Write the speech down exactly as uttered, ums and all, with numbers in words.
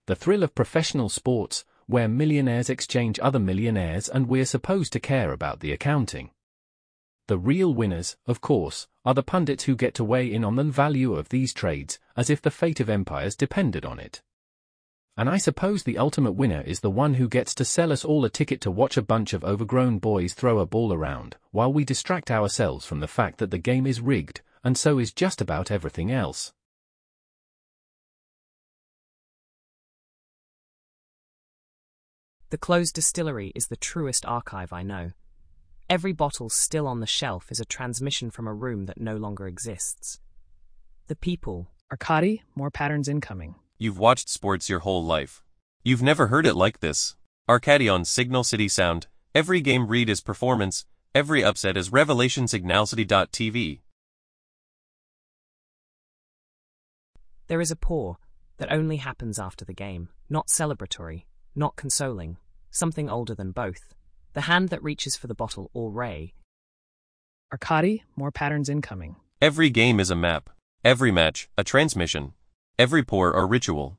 The thrill of professional sports, where millionaires exchange other millionaires and we're supposed to care about the accounting. The real winners, of course, are the pundits who get to weigh in on the value of these trades, as if the fate of empires depended on it. And I suppose the ultimate winner is the one who gets to sell us all a ticket to watch a bunch of overgrown boys throw a ball around, while we distract ourselves from the fact that the game is rigged, and so is just about everything else. The closed distillery is the truest archive I know. Every bottle still on the shelf is a transmission from a room that no longer exists. The people. Arkady, more patterns incoming. You've watched sports your whole life. You've never heard it like this. Arkady on Signal City Sound. Every game read is performance, every upset is revelation. Signal City dot T V. There is a pour that only happens after the game, not celebratory, not consoling, something older than both. The hand that reaches for the bottle or ray. Arkady, more patterns incoming. Every game is a map. Every match, a transmission. Every pour a ritual.